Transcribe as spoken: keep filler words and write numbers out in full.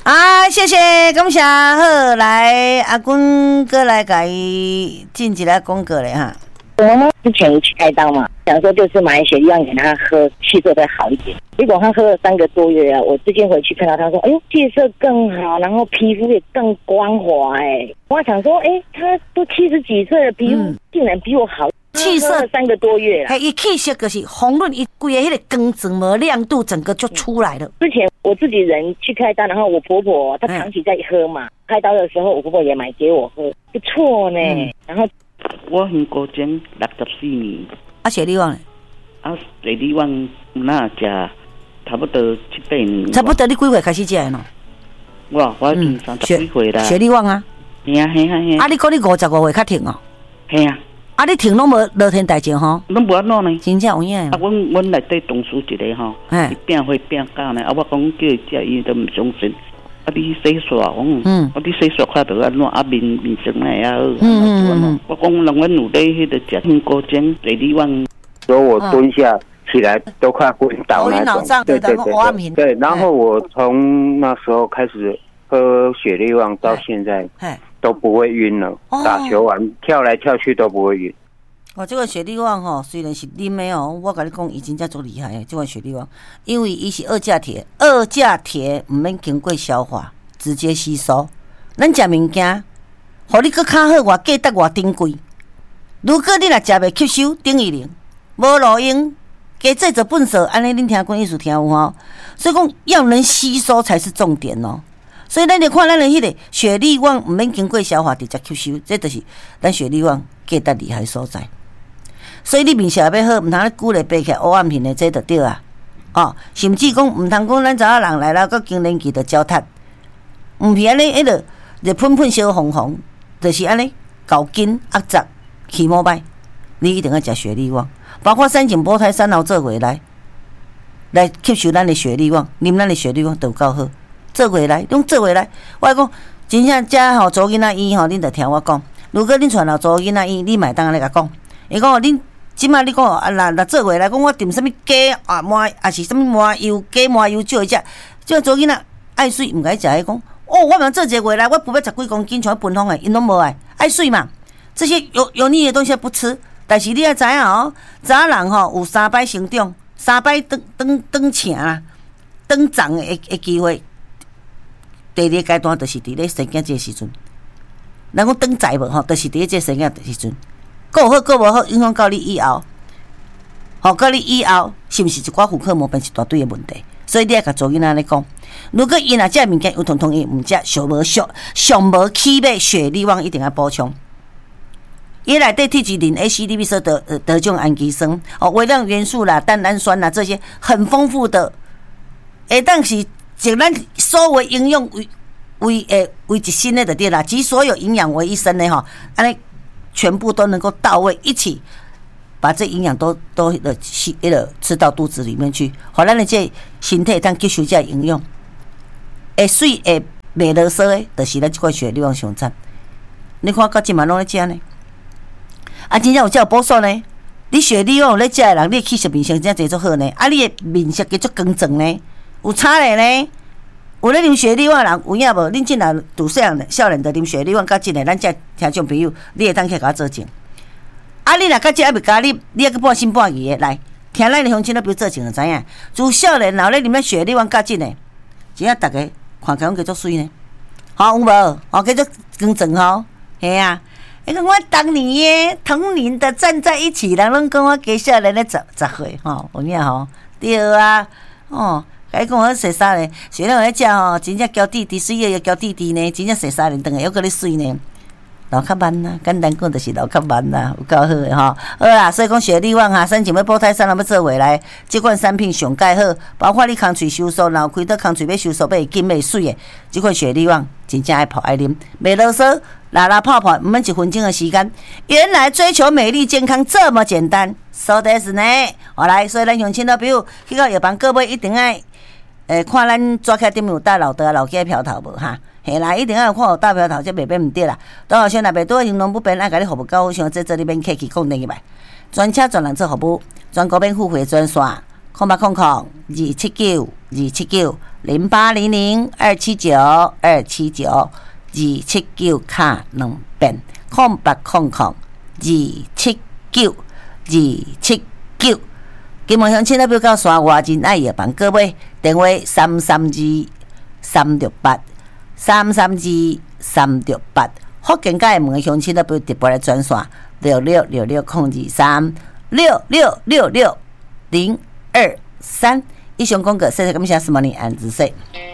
啊，谢谢，感谢，好，来阿君哥来给伊进一来广告嘞哈。 我妈妈之前去开刀嘛，想说就是买雪莉让给她喝，气色会好一点。结果她喝了三个多月啊，我最近回去看到她说，哎呦，气色更好，然后皮肤也更光滑哎、欸。我想说，哎、欸，她都七十几岁了，皮肤竟然比我好。气色三个多月了， 嘿，伊气色就是红润，伊规个迄个光泽膜亮度整个就出来了。 之前我自己人去开刀，然后我婆婆她长期在喝嘛，嗯、开刀的时候我婆婆也买给我喝，不错呢。嗯、然后我很高龄，六十四年。 啊，雪莉旺呢？ 啊，雪莉旺那食差不多七八年。 差不多你几岁开始食的喏？ 我我已经三十几岁啦。 雪莉旺啊？ 嘿啊嘿啊嘿啊！ 啊，你讲你五十五岁较停哦？ 嘿啊。 啊！你停拢无乐天大症吼？ 拢无安怎呢？ 真正有影。 啊，阮阮内底同事一个吼，伊病会病假呢。啊，我讲叫伊食，伊都毋相信。啊，你洗刷，我嗯，啊，你洗刷看到安怎？啊，面面色那啊，嗯嗯嗯。我讲，人阮有咧迄个食香菇精，地理旺。 所以我蹲下起来都快昏倒那种。对对对。对，然后我从那时候开始喝雪莉旺到现在。都不会晕了，哦、打球完跳来跳去都不会晕。 哦，这个雪莉旺吼，虽然是啉的哦，我跟你讲，伊真正足厉害的。这款雪莉旺，因为伊是二价铁，二价铁唔免经过消化，直接吸收。咱食物件，互你搁较好，偌价值偌珍贵。如果你若食袂吸收，等于零，无路用。加制作笨手，安尼恁听过意思听有吼？所以讲要能吸收才是重点哦。所以咱就看咱的迄个雪莉旺唔免经过消化直接吸收，这就是咱雪莉旺价值厉害所在。所以你面色要好，唔通咧久咧白起黑暗片的，这就对啊。哦，甚至讲唔通讲咱查某人来了，佮经年期就焦塌，唔是安尼，迄个就喷喷烧红红，就是安尼搞筋压杂起毛歹。你一定要食雪莉旺，包括三井波胎三熬做回来，来吸收咱的雪莉旺，啉咱的雪莉旺都够好。做回来，用做回来。我讲，真正遮吼做囡仔医吼，恁着听我讲。如果恁传到做囡仔医，你买当安尼甲讲。伊讲恁即摆你讲啊，若若做回来，讲我炖什物鸡啊麻，还是什物麻油鸡麻油少食，即个做囡仔爱水毋该食。伊讲哦，我嘛做一个回来，我补要十几公斤，像分风诶，因拢无爱爱水嘛。这些油油腻的东西不吃，但是你要知影哦，查人吼有三摆成长，三摆长长长请啦，长长诶诶机会。第二阶段就是伫咧生囝这时阵，人讲长在无吼，就是伫咧这生囝时阵，够好够无好，影响到你以后，吼，到你以后是毋是一寡妇科毛病是大堆的问题？所以你要甲做囡仔咧讲，如果伊若食物件有通通伊毋食，上无上上无起码雪莉旺一定要补充。伊内底铁质磷、A C D B 色的呃德种氨基酸哦，微量元素啦、蛋氨酸啦这些很丰富的，会当是。就咱所有营养为为诶为一身的就对啦，集所有营养为一身的吼，安尼全部都能够到位，一起把这营养都都的吸了吃到肚子里面去，互咱的这身体当吸收这营养，会水会袂啰嗦的，就是咱这款雪莉旺上赞。你看到今晚拢咧食呢，啊，真正有这补素呢。你雪莉旺咧食的人，你气色面色真正做好呢，啊，你的面色叫做光泽呢。有差咧呢，有咧啉雪莉旺人有影无？恁即人拄细汉少年着啉雪莉旺，甲真诶，咱遮听众朋友，你会当去甲我做证。啊，你若甲遮还袂甲你，你还去半信半疑诶，来听咱的乡亲咧，比如做证就知影。自少年然后咧啉咧雪莉旺，甲真诶，真正逐个看起来拢叫做水呢。好有无？哦，叫做光泽吼，嘿啊！迄个我当年耶，同龄的站在一起，人拢跟我加少年咧十十岁，吼，有影吼？对啊，哦。甲伊讲我洗衫咧，虽然我咧食吼，真正交弟弟水个要交弟弟呢，真正洗衫咧，当下又搁咧水呢，流较慢啦，简单讲就是流较慢啦，有够好诶吼。好啦，所以讲雪莉旺哈，申请要补胎三，要做回来，即款产品上介好，包括你空喙收缩，然后开到空喙要收缩，要紧要水诶，即款雪莉旺真正爱泡爱啉，袂啰嗦，拉拉泡泡，毋免一分钟的时间。原来追求美丽健康这么简单，说的是呢。好来，所以咱乡亲都比如去到药房各位一定爱。诶，看咱抓起顶面有带老的老鸡瓢头无哈？嘿啦，一定要有看有带瓢头，这袂变毋对啦。当后先若袂多形容不便，爱甲你服务够好，像这这里免客气讲另外，专车专人做服务，全国免付费专线，空八空空二七九二七九零八零零二七九二七九二七九卡两遍，空八空空二七九二七九。金门乡亲那边到山外真爱夜帮各位电话三三二三六八三三二三六八。福建界门的乡亲那边直播来转线六六六六空二三六六六六零二三。以上广告，谢谢感谢什么你安子说。